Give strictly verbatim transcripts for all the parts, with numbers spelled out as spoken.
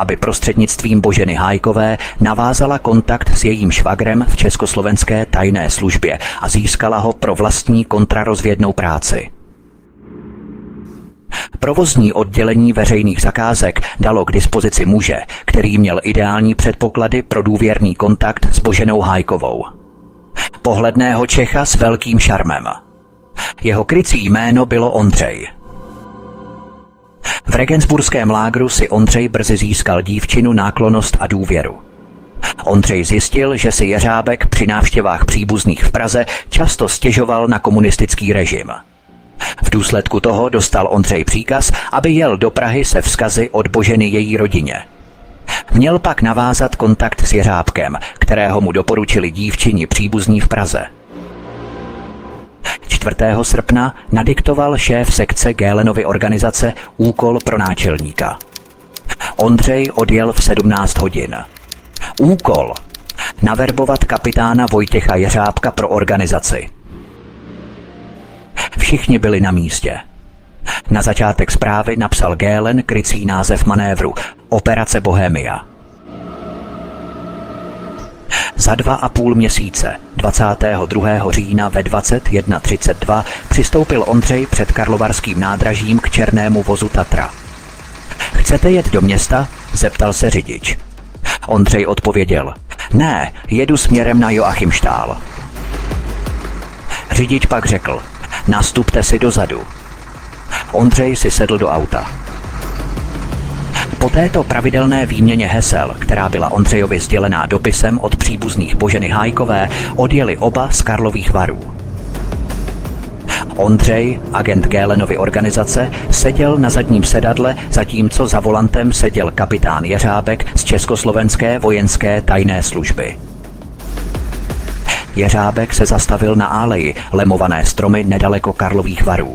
aby prostřednictvím Boženy Hájkové navázala kontakt s jejím švagrem v československé tajné službě a získala ho pro vlastní kontrarozvědnou práci. Provozní oddělení veřejných zakázek dalo k dispozici muže, který měl ideální předpoklady pro důvěrný kontakt s Boženou Hájkovou. Pohledného Čecha s velkým šarmem. Jeho krycí jméno bylo Ondřej. V regensburském lágru si Ondřej brzy získal dívčinu náklonnost a důvěru. Ondřej zjistil, že si Jeřábek při návštěvách příbuzných v Praze často stěžoval na komunistický režim. V důsledku toho dostal Ondřej příkaz, aby jel do Prahy se vzkazy od Boženy její rodině. Měl pak navázat kontakt s Jeřábkem, kterého mu doporučili dívčini příbuzní v Praze. čtvrtého srpna nadiktoval šéf sekce Gélenovy organizace úkol pro náčelníka. Ondřej odjel v sedmnáct hodin. Úkol: naverbovat kapitána Vojtěcha Jeřábka pro organizaci. Všichni byli na místě. Na začátek zprávy napsal Gélen krycí název manévru Operace Bohemia. Za dva a půl měsíce, dvacátého druhého října ve dvacet jedna třicet dva, přistoupil Ondřej před karlovarským nádražím k černému vozu Tatra. Chcete jet do města? Zeptal se řidič. Ondřej odpověděl: Ne, jedu směrem na Joachimštál. Řidič pak řekl: Nastupte si dozadu. Ondřej si sedl do auta. Po této pravidelné výměně hesel, která byla Ondřejovi sdělená dopisem od příbuzných Boženy Hájkové, odjeli oba z Karlových Varů. Ondřej, agent Gélenovy organizace, seděl na zadním sedadle, zatímco za volantem seděl kapitán Jeřábek z československé vojenské tajné služby. Jeřábek se zastavil na áleji, lemované stromy nedaleko Karlových Varů.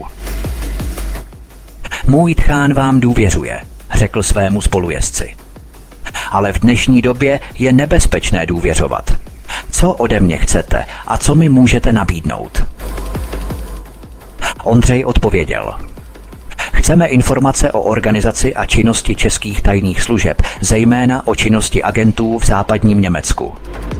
Můj tchán vám důvěřuje, řekl svému spolujezdci. Ale v dnešní době je nebezpečné důvěřovat. Co ode mě chcete a co mi můžete nabídnout? Ondřej odpověděl: Chceme informace o organizaci a činnosti českých tajných služeb, zejména o činnosti agentů v západním Německu.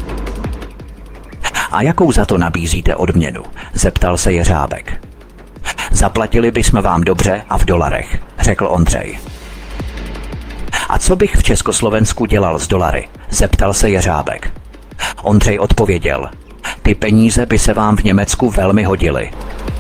A jakou za to nabízíte odměnu? Zeptal se Jeřábek. Zaplatili bychom vám dobře a v dolarech, řekl Ondřej. A co bych v Československu dělal s dolary? Zeptal se Jeřábek. Ondřej odpověděl: Ty peníze by se vám v Německu velmi hodily.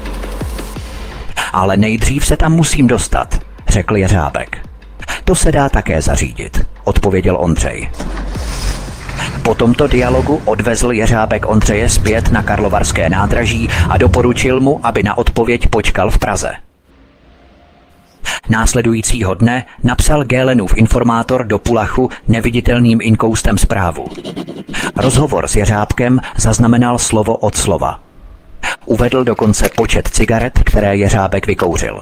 Ale nejdřív se tam musím dostat, řekl Jeřábek. To se dá také zařídit, odpověděl Ondřej. Po tomto dialogu odvezl Jeřábek Ondřeje zpět na karlovarské nádraží a doporučil mu, aby na odpověď počkal v Praze. Následujícího dne napsal Gélenův informátor do Pulachu neviditelným inkoustem zprávu. Rozhovor s Jeřábkem zaznamenal slovo od slova. Uvedl dokonce počet cigaret, které Jeřábek vykouřil.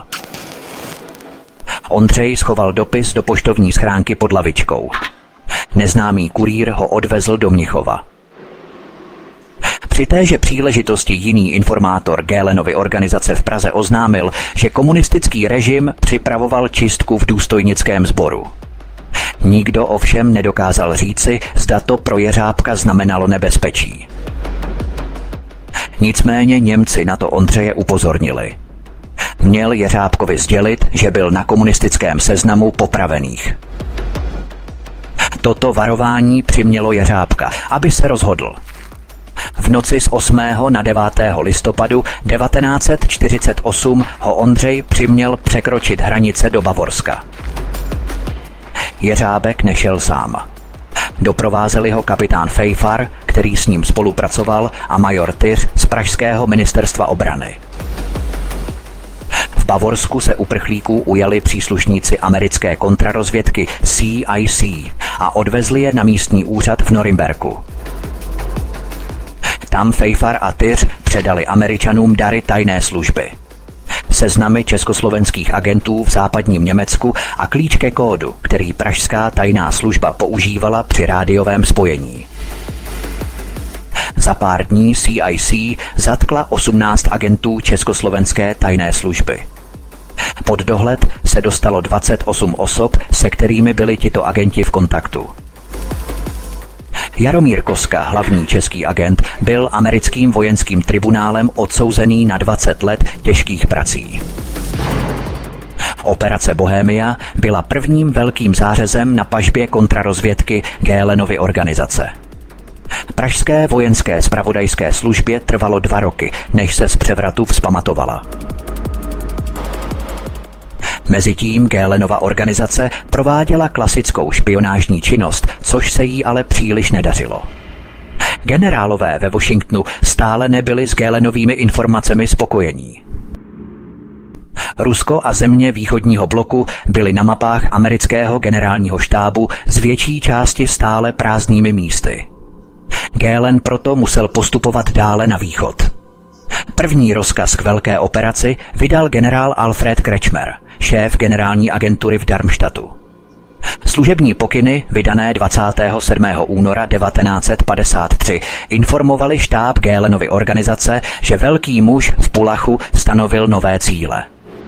Ondřej schoval dopis do poštovní schránky pod lavičkou. Neznámý kurýr ho odvezl do Mnichova. Při téže příležitosti jiný informátor Gélenovy organizace v Praze oznámil, že komunistický režim připravoval čistku v důstojnickém sboru. Nikdo ovšem nedokázal říci, zda to pro Jeřábka znamenalo nebezpečí. Nicméně Němci na to Ondřeje upozornili. Měl Jeřábkovi sdělit, že byl na komunistickém seznamu popravených. Toto varování přimělo Jeřábka, aby se rozhodl. V noci z osmého na devátého listopadu devatenáct set čtyřicet osm ho Ondřej přiměl překročit hranice do Bavorska. Jeřábek nešel sám. Doprovázeli ho kapitán Fejfar, který s ním spolupracoval, a major Tyř z pražského ministerstva obrany. V Bavorsku se uprchlíků ujali příslušníci americké kontrarozvědky C I C a odvezli je na místní úřad v Norimberku. Tam Fejfar a Tyř předali Američanům dary tajné služby. Seznamy československých agentů v západním Německu a klíč ke kódu, který pražská tajná služba používala při rádiovém spojení. Za pár dní C I C zatkla osmnáct agentů československé tajné služby. Pod dohled se dostalo dvacet osm osob, se kterými byli tito agenti v kontaktu. Jaromír Koska, hlavní český agent, byl americkým vojenským tribunálem odsouzený na dvacet let těžkých prací. Operace Bohemia byla prvním velkým zářezem na pažbě kontrarozvědky Göhlenovy organizace. Pražské vojenské zpravodajské službě trvalo dva roky, než se z převratu vzpamatovala. Mezitím Göhlenova organizace prováděla klasickou špionážní činnost, což se jí ale příliš nedařilo. Generálové ve Washingtonu stále nebyli s Göhlenovými informacemi spokojení. Rusko a země východního bloku byly na mapách amerického generálního štábu z větší části stále prázdnými místy. Göhlen proto musel postupovat dále na východ. První rozkaz k velké operaci vydal generál Alfred Kretschmer, šéf generální agentury v Darmstadtu. Služební pokyny, vydané dvacátého sedmého února devatenáct set padesát tři, informovali štáb Göhlenovy organizace, že velký muž v Pullachu stanovil nové cíle.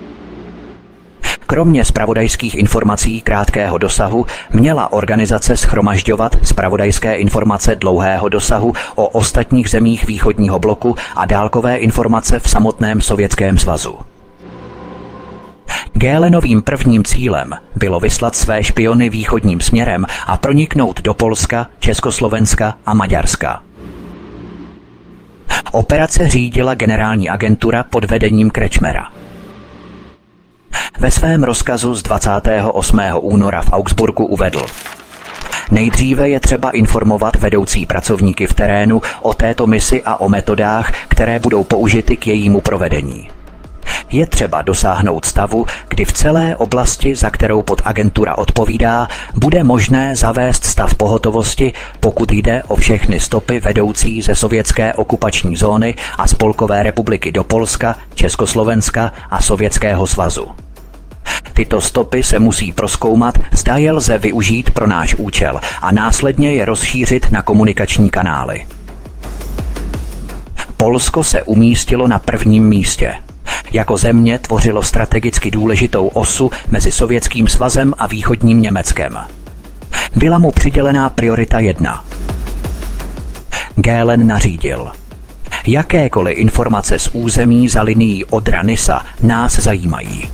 Kromě zpravodajských informací krátkého dosahu měla organizace shromažďovat zpravodajské informace dlouhého dosahu o ostatních zemích východního bloku a dálkové informace v samotném Sovětském svazu. Göhlenovým prvním cílem bylo vyslat své špiony východním směrem a proniknout do Polska, Československa a Maďarska. Operace řídila generální agentura pod vedením Kretschmera. Ve svém rozkazu z dvacátého osmého února v Augsburgu uvedl: Nejdříve je třeba informovat vedoucí pracovníky v terénu o této misi a o metodách, které budou použity k jejímu provedení. Je třeba dosáhnout stavu, kdy v celé oblasti, za kterou podagentura odpovídá, bude možné zavést stav pohotovosti, pokud jde o všechny stopy vedoucí ze sovětské okupační zóny a Spolkové republiky do Polska, Československa a Sovětského svazu. Tyto stopy se musí prozkoumat, zda je lze využít pro náš účel a následně je rozšířit na komunikační kanály. Polsko se umístilo na prvním místě. Jako země tvořilo strategicky důležitou osu mezi Sovětským svazem a východním Německem. Byla mu přidělená priorita jedna. Göhlen nařídil: jakékoliv informace z území za linií Odra-Nysa nás zajímají.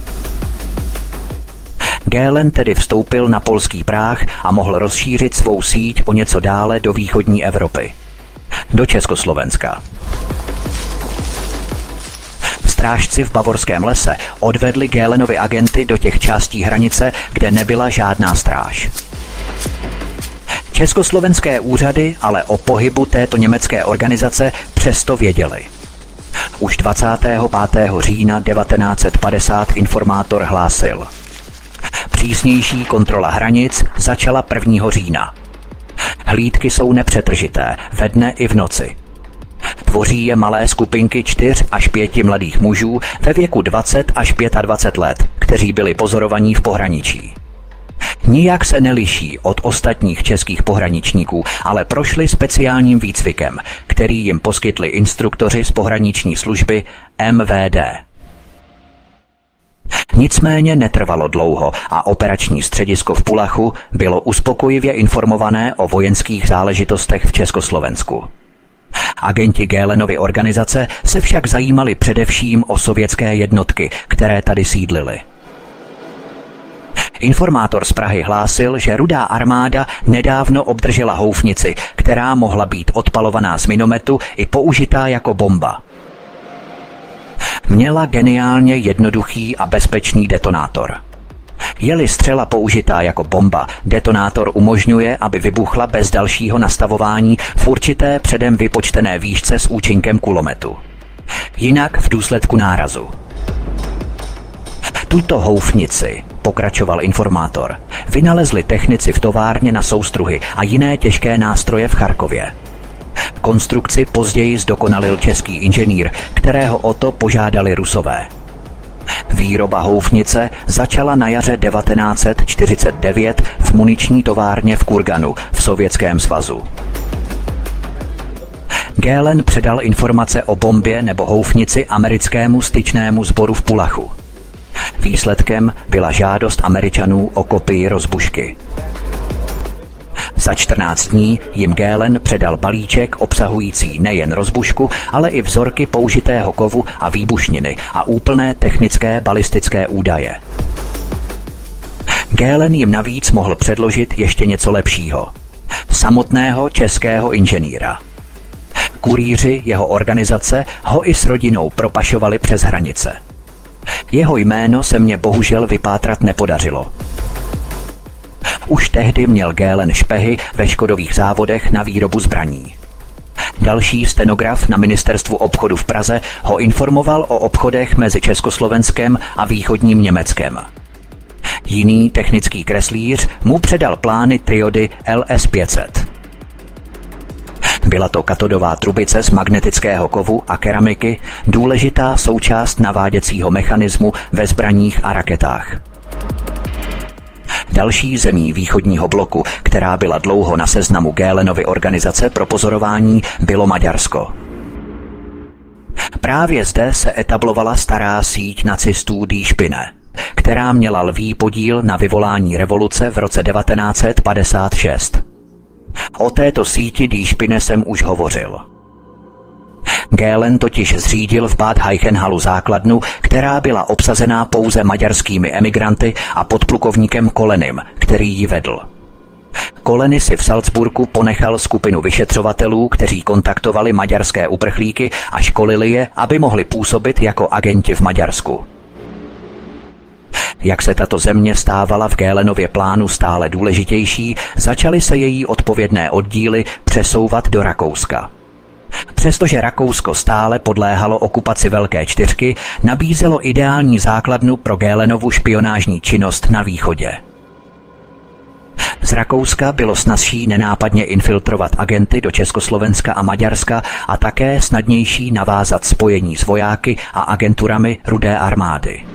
Göhlen tedy vstoupil na polský práh a mohl rozšířit svou síť o něco dále do východní Evropy. Do Československa. Strážci v Bavorském lese odvedli Göhlenovy agenty do těch částí hranice, kde nebyla žádná stráž. Československé úřady ale o pohybu této německé organizace přesto věděli. Už dvacátého pátého října devatenáct set padesát informátor hlásil: přísnější kontrola hranic začala prvního října. Hlídky jsou nepřetržité, ve dne i v noci. Tvoří je malé skupinky čtyř až pěti mladých mužů ve věku dvacet až dvacet pět let, kteří byli pozorovaní v pohraničí. Nijak se neliší od ostatních českých pohraničníků, ale prošli speciálním výcvikem, který jim poskytli instruktoři z pohraniční služby M V D. Nicméně netrvalo dlouho a operační středisko v Pullachu bylo uspokojivě informované o vojenských záležitostech v Československu. Agenti Göhlenovy organizace se však zajímali především o sovětské jednotky, které tady sídlily. Informátor z Prahy hlásil, že Rudá armáda nedávno obdržela houfnici, která mohla být odpalovaná z minometu i použitá jako bomba. Měla geniálně jednoduchý a bezpečný detonátor. Je-li střela použitá jako bomba, detonátor umožňuje, aby vybuchla bez dalšího nastavování v určité předem vypočtené výšce s účinkem kulometu. Jinak v důsledku nárazu. Tuto houfnici, pokračoval informátor, vynalezli technici v továrně na soustruhy a jiné těžké nástroje v Charkově. Konstrukci později zdokonalil český inženýr, kterého o to požádali Rusové. Výroba houfnice začala na jaře devatenáct set čtyřicet devět v muniční továrně v Kurganu v Sovětském svazu. Göhlen předal informace o bombě nebo houfnici americkému styčnému sboru v Pullachu. Výsledkem byla žádost Američanů o kopii rozbušky. Za čtrnáct dní jim Göhlen předal balíček obsahující nejen rozbušku, ale i vzorky použitého kovu a výbušniny a úplné technické balistické údaje. Göhlen jim navíc mohl předložit ještě něco lepšího. Samotného českého inženýra. Kurýři jeho organizace ho i s rodinou propašovali přes hranice. Jeho jméno se mně bohužel vypátrat nepodařilo. Už tehdy měl Göhlen špehy ve Škodových závodech na výrobu zbraní. Další stenograf na ministerstvu obchodu v Praze ho informoval o obchodech mezi Československem a východním Německem. Jiný technický kreslíř mu předal plány triody L S pět set. Byla to katodová trubice z magnetického kovu a keramiky, důležitá součást naváděcího mechanismu ve zbraních a raketách. Další zemí východního bloku, která byla dlouho na seznamu Göhlenovy organizace pro pozorování, bylo Maďarsko. Právě zde se etablovala stará síť nacistů Die Spinne, která měla lví podíl na vyvolání revoluce v roce devatenáct set padesát šest. O této síti Die Spinne jsem už hovořil. Göhlen totiž zřídil v Bad Reichenhallu základnu, která byla obsazená pouze maďarskými emigranty a podplukovníkem Kolenym, který ji vedl. Koleny si v Salzburgu ponechal skupinu vyšetřovatelů, kteří kontaktovali maďarské uprchlíky a školili je, aby mohli působit jako agenti v Maďarsku. Jak se tato země stávala v Göhlenově plánu stále důležitější, začaly se její odpovědné oddíly přesouvat do Rakouska. Přestože Rakousko stále podléhalo okupaci Velké čtyřky, nabízelo ideální základnu pro Göhlenovu špionážní činnost na východě. Z Rakouska bylo snazší nenápadně infiltrovat agenty do Československa a Maďarska a také snadnější navázat spojení s vojáky a agenturami Rudé armády.